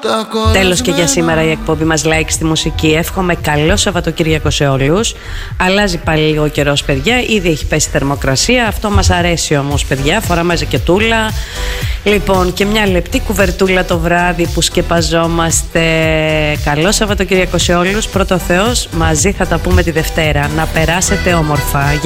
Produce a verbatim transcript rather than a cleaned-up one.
Τέλος και για σήμερα η εκπομπή μας Like στη μουσική. Εύχομαι καλό Σαββατοκύριακο σε όλους. Αλλάζει πάλι λίγο ο καιρός, παιδιά. Ήδη έχει πέσει θερμοκρασία. Αυτό μας αρέσει όμως, παιδιά. Φοράμε ζακετούλα. Λοιπόν, και μια λεπτή κουβερτούλα το βράδυ που σκεπαζόμαστε. Καλό Σαββατοκύριακο σε όλους. Πρώτο Θεός, μαζί θα τα πούμε τη Δευτέρα. Να περάσετε όμορφα.